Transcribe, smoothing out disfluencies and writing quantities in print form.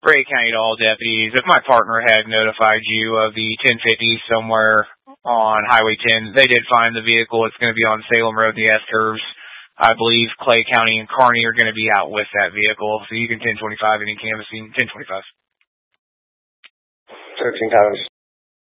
Ray County to all deputies. If my partner had notified you of the 1050 somewhere on Highway 10, they did find the vehicle. It's going to be on Salem Road, the S-curves. I believe Clay County and Kearney are going to be out with that vehicle. So you can 1025 any canvassing, 1025. 13 times.